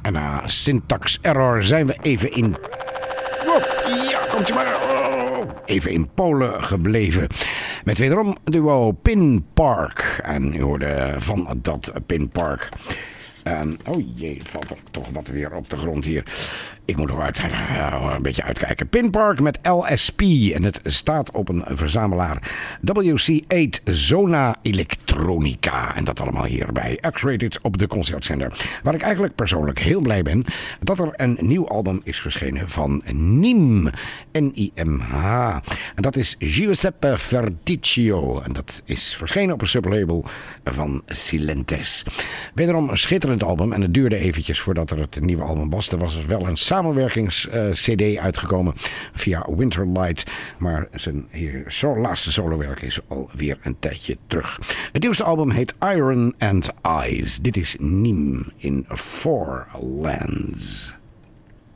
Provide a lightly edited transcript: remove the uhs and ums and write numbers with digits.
En na syntax error zijn we even in... Ja, komt je maar. Even in Polen gebleven. Met wederom duo Pin Park. En u hoorde van dat Pin Park. Oh jee, valt er toch wat weer op de grond hier. Ik moet nog een beetje uitkijken. Pin Park met LSP. En het staat op een verzamelaar. WC8 Zona Electronica. En dat allemaal hier bij X-Rated op de Concertzender. Waar ik eigenlijk persoonlijk heel blij ben dat er een nieuw album is verschenen van NIMH. N-I-M-H. En dat is Giuseppe Verdicchio. En dat is verschenen op een sublabel van Silentes. Wederom een schitterend album. En het duurde eventjes voordat er het nieuwe album was. Er was wel een samenwerkings-cd uitgekomen via Winterlight. Maar zijn laatste solowerk is alweer een tijdje terug. Het nieuwste album heet Iron and Eyes. Dit is NIMH in Four Lands.